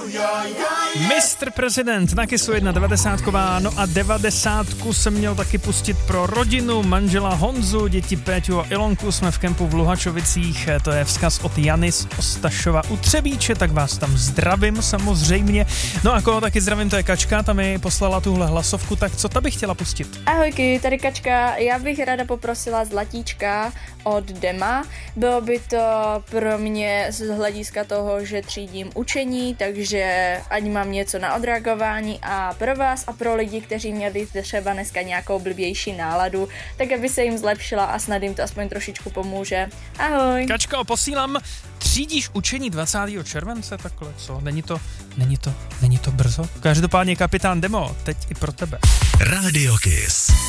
Mr. President na Kissu 1 90ková, no a 90 jsem měl taky pustit pro rodinu, manžela Honzu, děti Péťu a Ilonku, jsme v kempu v Luhačovicích, to je vzkaz od Jany z Ostašova u Třebíče, tak vás tam zdravím samozřejmě. No a koho taky zdravím, to je Kačka, ta mi poslala tuhle hlasovku, tak co ta bych chtěla pustit? Ahojky, tady Kačka, já bych ráda poprosila Zlatíčka od Dema. Bylo by to pro mě z hlediska toho, že třídím učení, takže ať mám něco na odreagování a pro vás a pro lidi, kteří měli třeba dneska nějakou blbější náladu, tak aby se jim zlepšila a snad jim to aspoň trošičku pomůže. Ahoj. Kačko, posílám, třídíš učení 20. července, takhle, co? Není to brzo? Každopádně kapitán Demo, teď i pro tebe. Radio Kiss.